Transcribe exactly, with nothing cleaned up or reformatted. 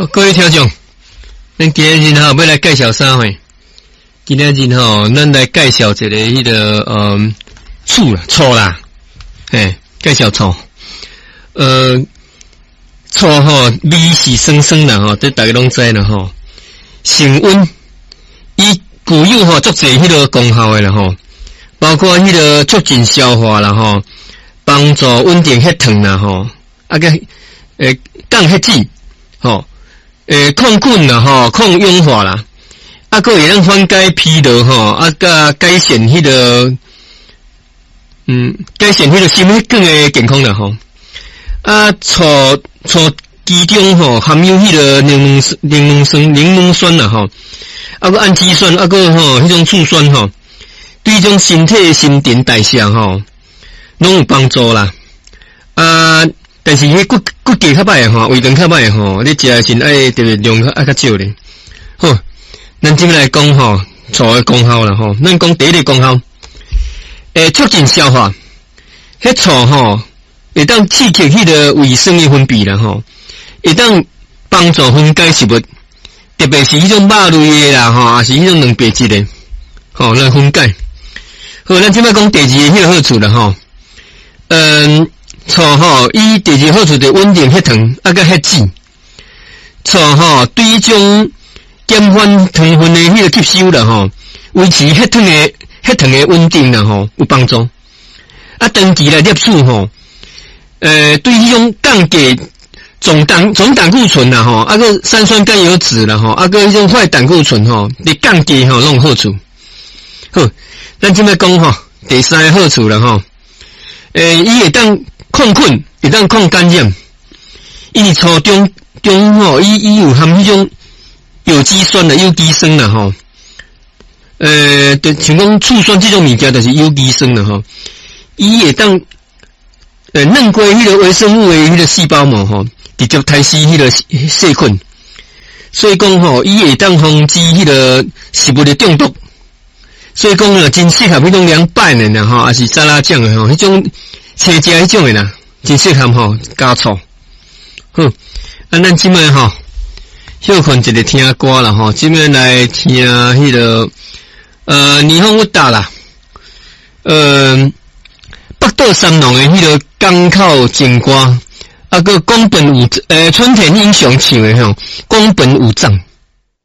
好，各位听众，咱今日吼要来介绍啥货？今日吼，咱来介绍一个迄、那个嗯醋啦，醋啦，嘿，介绍醋。呃，醋吼味是酸酸啦吼，这大家拢知啦吼。升温，伊具有吼足侪迄个功效的啦吼，包括迄个促进消化啦吼，帮助稳定血糖啦吼，啊个诶降血脂吼。诶，抗菌啦吼，抗氧化啦，啊，个会让缓解疲劳吼，啊，甲改善迄、那个，嗯，改善迄个心血管的健康啦吼。啊，醋醋其中吼含有迄个柠檬柠檬酸柠檬酸啦吼，啊个氨基酸，啊个吼迄种醋酸吼，对种身体新陈代谢吼，拢有帮助啦。啊。但是迄骨骨骼较歹吼，胃肠较歹吼，你食的时爱特别量爱较少咧。好，咱今日来讲吼，醋的功效啦吼。咱讲第一个功效，诶，促进消化。迄醋吼，会当刺激迄个胃酸的分泌啦吼，会当帮助分解食物，特别是迄种肉类的啦吼，也是迄种蛋白质的，吼来分解。好，咱即摆讲第二个迄个好处啦吼，嗯。醋吼，伊第二好处就稳定血糖，啊个血脂。醋吼对于种减缓糖分的迄个吸收啦吼，维持血糖的血糖的稳定啦吼，有帮助。啊，长期来摄取吼，呃，对于种降低总胆总胆固醇啦吼，啊个三酸甘油酯啦吼，啊个迄种坏胆固醇吼，你降低吼拢有好处。好，咱即摆讲吼，第三个好处啦吼，诶，伊会当抗菌，会当抗感染。因为醋中中吼，伊伊有含迄种有机酸的有机酸啦吼。呃，就像讲醋酸这种物件，就是有机酸啦吼。伊会当呃嫩过迄个微生物的迄个细胞膜吼，直接杀死迄个细菌。所以讲吼，伊会当防止迄个食物的中毒。所以讲啊，真适合迄种凉拌的啦吼，还是沙拉酱的吼，迄种。青椒迄种诶啦，真适合吼加醋。好，啊，咱即摆吼休困一个听歌啦吼，即摆来听迄、那个呃霓虹舞达啦，呃北斗三郎诶迄个港口情歌，啊个宫本武呃春田英雄唱诶吼，宫本武藏。